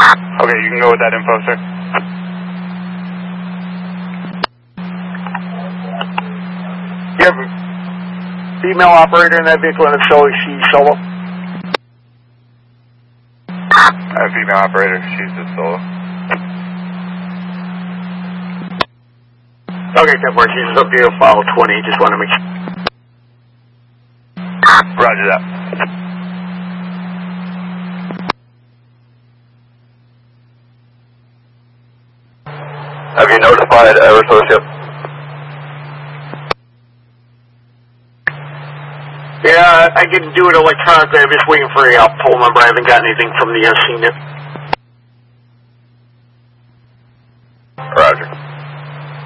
Okay, you can go with that info, sir. You have a female operator in that vehicle, and if so, is she solo? A female operator, she's just solo. Okay, 10-4, she's up here, file 20, just want to make sure. Roger that. Have you notified Eversource yet? Yeah, I can do it electronically. I'm just waiting for a poll number. I haven't gotten anything from the scene yet.